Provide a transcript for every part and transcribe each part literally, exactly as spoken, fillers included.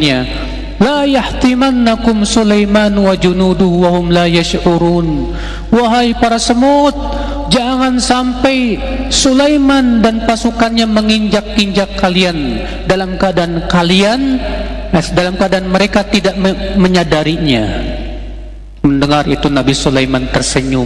ayatnya, la yahtimannakum Sulaiman wa junuduhu wa hum la yash'urun. Wahai para semut, jangan sampai Sulaiman dan pasukannya menginjak-injak kalian dalam keadaan kalian dalam keadaan mereka tidak me- menyadarinya. Mendengar itu Nabi Sulaiman tersenyum.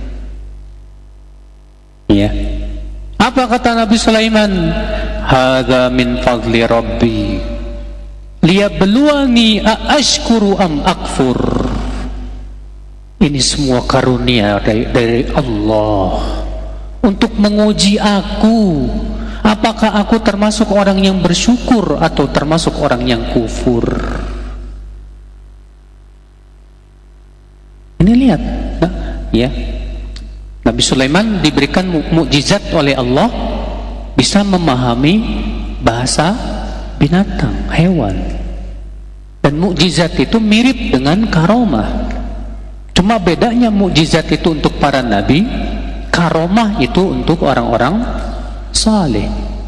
Ya. Apa kata Nabi Sulaiman? Hadza min fadli Rabbi liyabluwani aashkuru am akfur. Ini semua karunia dari, dari Allah untuk menguji aku, apakah aku termasuk orang yang bersyukur atau termasuk orang yang kufur. Ini lihat, nah, ya, Nabi Sulaiman diberikan mu- mukjizat oleh Allah, bisa memahami bahasa binatang, hewan. Dan mukjizat itu mirip dengan karomah. Cuma bedanya mukjizat itu untuk para nabi, karomah itu untuk orang-orang saleh.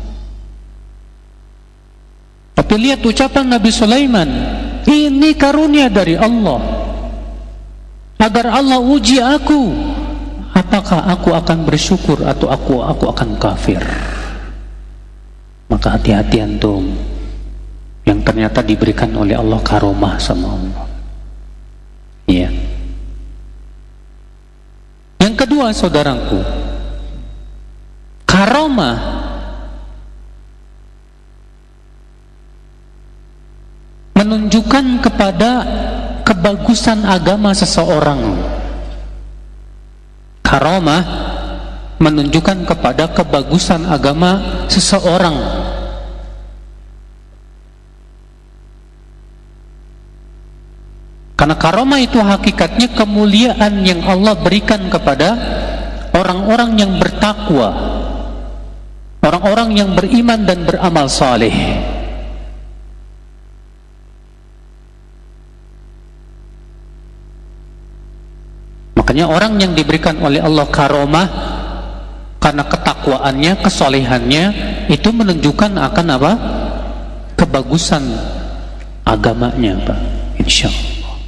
Tapi lihat ucapan Nabi Sulaiman, ini karunia dari Allah, agar Allah uji aku, apakah aku akan bersyukur atau aku aku akan kafir. Maka hati-hati antum yang ternyata diberikan oleh Allah karomah sama Allah. Iya. Yang kedua, saudaraku, karomah menunjukkan kepada kebagusan agama seseorang. Karomah menunjukkan kepada kebagusan agama seseorang. Karena karomah itu hakikatnya kemuliaan yang Allah berikan kepada orang-orang yang bertakwa, orang-orang yang beriman dan beramal saleh. Makanya orang yang diberikan oleh Allah karomah karena ketakwaannya, kesolehannya, itu menunjukkan akan apa? Kebagusan agamanya, Pak. Insya Allah.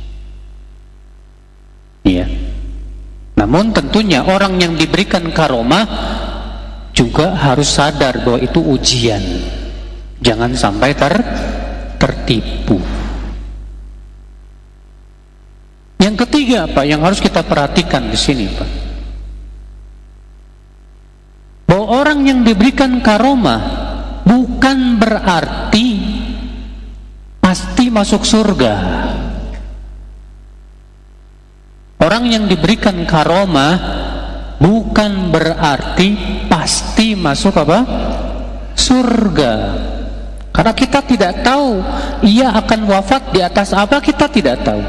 Iya. Namun tentunya orang yang diberikan karomah juga harus sadar bahwa itu ujian. Jangan sampai ter tertipu. Yang ketiga, Pak, yang harus kita perhatikan di sini, Pak, bahwa orang yang diberikan karomah bukan berarti pasti masuk surga. Orang yang diberikan karomah bukan berarti pasti masuk apa? Surga. Karena kita tidak tahu ia akan wafat di atas apa, kita tidak tahu.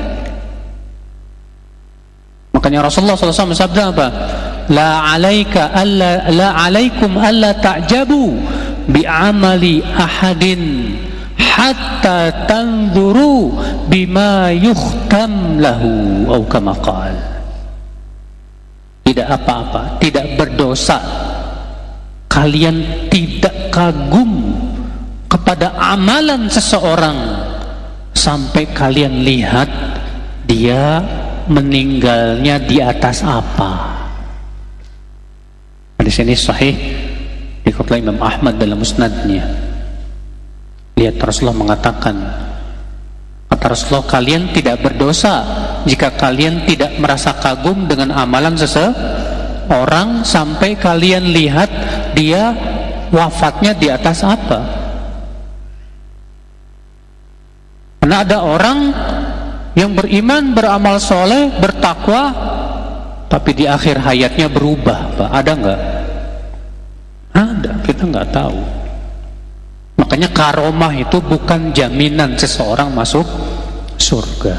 Makanya Rasulullah shallallahu alaihi wasallam bersabda apa? La alaika alla la alaikum alla ta'jabu bi amali ahadin hatta tanzuru bima yukhtam lahu atau kama qala. Tidak apa-apa, tidak berdosa kalian tidak kagum kepada amalan seseorang sampai kalian lihat dia meninggalnya di atas apa. Di sini sahih dikutip Imam Ahmad dalam musnadnya. Lihat, Rasulullah mengatakan, kata Rasulullah, kalian tidak berdosa jika kalian tidak merasa kagum dengan amalan seseorang sampai kalian lihat dia wafatnya di atas apa. Karena ada orang yang beriman, beramal soleh, bertakwa, tapi di akhir hayatnya berubah, Pak. Ada nggak? Ada, kita nggak tahu. Makanya karomah itu bukan jaminan seseorang masuk surga.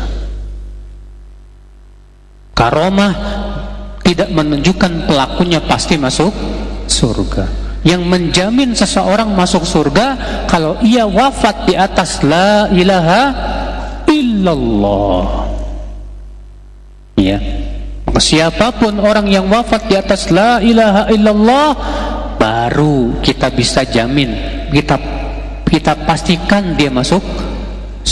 Karomah tidak menunjukkan pelakunya pasti masuk surga. Yang menjamin seseorang masuk surga kalau ia wafat di atas la ilaha illallah. Ya. Maka siapapun orang yang wafat di atas la ilaha illallah, baru kita bisa jamin, kita kita pastikan dia masuk